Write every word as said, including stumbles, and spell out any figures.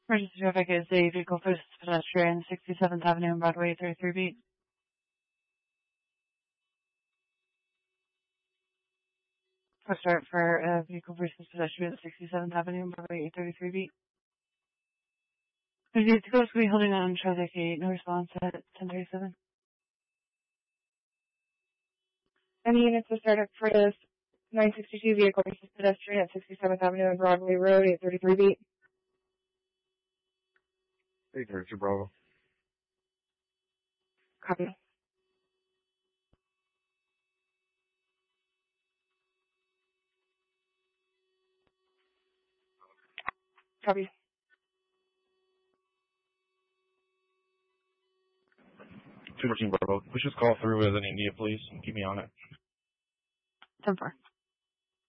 Emergency traffic is a vehicle versus pedestrian, sixty-seventh Avenue and Broadway, thirty-three beat. Quick start for uh, vehicle versus pedestrian, sixty-seventh Avenue and Broadway, thirty-three beat. We need to go, so we holding on traffic eight, no response at ten thirty-seven. Any units to start up for this nine sixty-two vehicle versus pedestrian at sixty-seventh Avenue and Broadway Road, eight thirty-three beat. eight thirty-two Bravo. Copy. Copy. two fourteen Bravo. Push this call through as an India, please. Keep me on it. ten four.